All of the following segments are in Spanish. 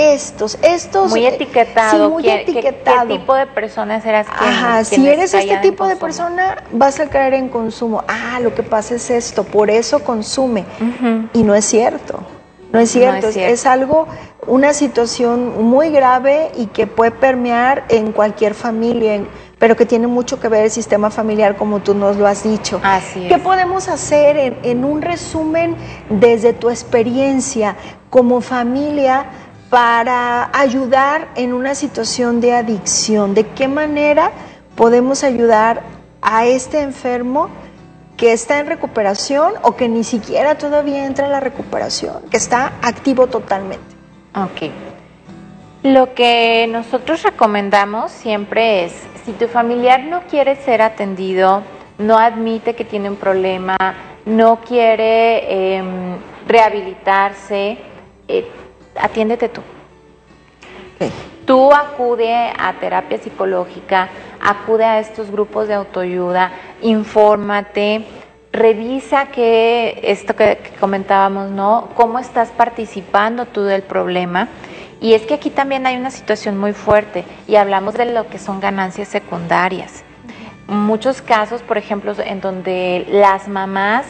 Muy etiquetado. Sí, muy etiquetado. ¿Qué tipo de personas eras? Si eres este tipo de persona, vas a caer en consumo. Lo que pasa es esto, por eso consume. Y no es cierto. No es cierto, es algo, una situación muy grave y que puede permear en cualquier familia, pero que tiene mucho que ver el sistema familiar, como tú nos lo has dicho. Así es. ¿Qué podemos hacer en un resumen desde tu experiencia como familia para ayudar en una situación de adicción? ¿De qué manera podemos ayudar a este enfermo que está en recuperación o que ni siquiera todavía entra en la recuperación, que está activo totalmente? Ok. Lo que nosotros recomendamos siempre es, si tu familiar no quiere ser atendido, no admite que tiene un problema, no quiere rehabilitarse, atiéndete tú. Okay. Tú acude a terapia psicológica, acude a estos grupos de autoayuda, infórmate, revisa esto que comentábamos, ¿no? ¿Cómo estás participando tú del problema? Y es que aquí también hay una situación muy fuerte y hablamos de lo que son ganancias secundarias. Muchos casos, por ejemplo, en donde las mamás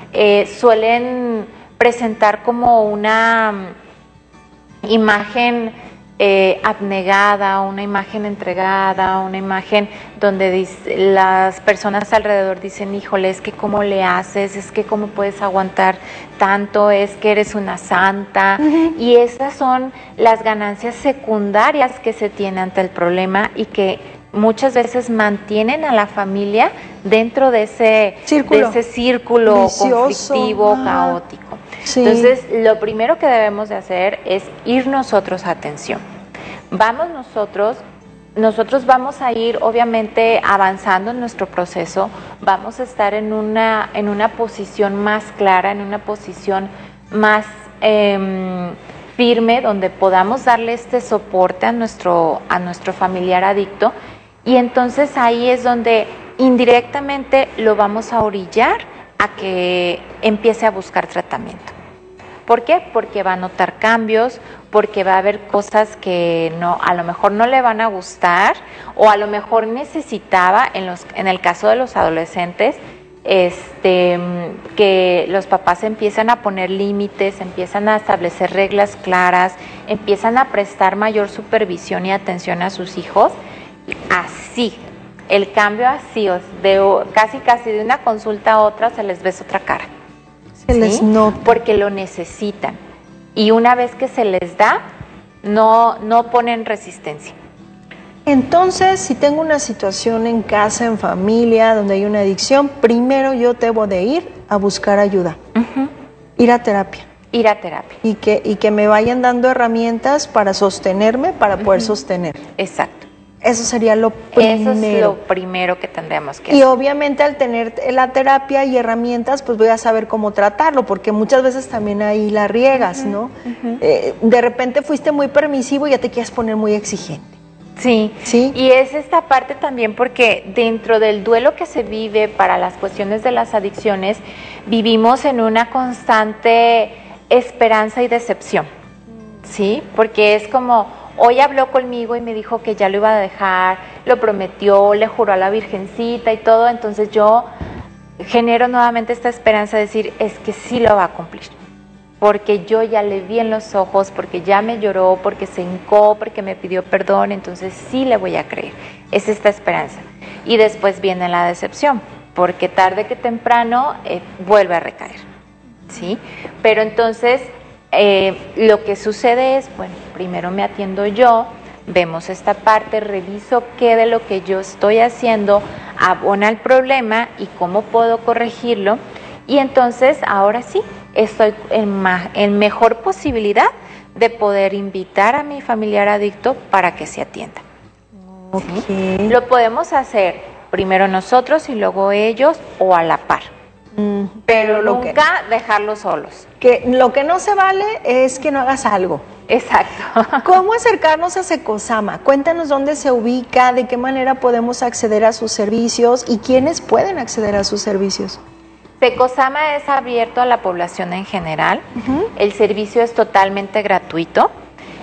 suelen presentar como una imagen abnegada, una imagen entregada, una imagen donde las personas alrededor dicen, híjole, es que cómo le haces, es que cómo puedes aguantar tanto, es que eres una santa. Y esas son las ganancias secundarias que se tienen ante el problema y que muchas veces mantienen a la familia dentro de ese círculo vicioso, conflictivo, caótico. Sí. Entonces, lo primero que debemos de hacer es ir nosotros a atención. Vamos nosotros vamos a ir obviamente avanzando en nuestro proceso, vamos a estar en una posición más clara, en una posición más firme, donde podamos darle este soporte a nuestro familiar adicto, y entonces ahí es donde indirectamente lo vamos a orillar a que empiece a buscar tratamiento. ¿Por qué? Porque va a notar cambios, porque va a haber cosas que a lo mejor no le van a gustar, o a lo mejor necesitaba, en el caso de los adolescentes, que los papás empiezan a poner límites, empiezan a establecer reglas claras, empiezan a prestar mayor supervisión y atención a sus hijos. Así, el cambio así, casi de una consulta a otra se les ves otra cara. Se les nota. Porque lo necesitan. Y una vez que se les da, no ponen resistencia. Entonces, si tengo una situación en casa, en familia, donde hay una adicción, primero yo debo de ir a buscar ayuda. Ir a terapia. Ir a terapia. Y que me vayan dando herramientas para sostenerme, para poder sostener. Exacto. Eso sería lo primero. Eso es lo primero que tendríamos que hacer. Y obviamente al tener la terapia y herramientas, pues voy a saber cómo tratarlo, porque muchas veces también ahí la riegas, ¿no? De repente fuiste muy permisivo y ya te quieres poner muy exigente. Sí, y es esta parte también porque dentro del duelo que se vive para las cuestiones de las adicciones, vivimos en una constante esperanza y decepción, ¿sí? Porque es como, hoy habló conmigo y me dijo que ya lo iba a dejar, lo prometió, le juró a la Virgencita y todo, entonces yo genero nuevamente esta esperanza de decir, es que sí lo va a cumplir. Porque yo ya le vi en los ojos, porque ya me lloró, porque se hincó, porque me pidió perdón, entonces sí le voy a creer. Es esta esperanza. Y después viene la decepción, porque tarde que temprano vuelve a recaer, ¿sí? Pero entonces lo que sucede es, bueno, primero me atiendo yo, vemos esta parte, reviso qué de lo que yo estoy haciendo abona el problema y cómo puedo corregirlo, y entonces ahora sí, estoy en mejor posibilidad de poder invitar a mi familiar adicto para que se atienda. ¿Sí? Lo podemos hacer primero nosotros y luego ellos, o a la par. Pero nunca dejarlos solos. Que lo que no se vale es que no hagas algo. Exacto. ¿Cómo acercarnos a Secosama? Cuéntanos dónde se ubica, de qué manera podemos acceder a sus servicios y quiénes pueden acceder a sus servicios. Secosama es abierto a la población en general. El servicio es totalmente gratuito.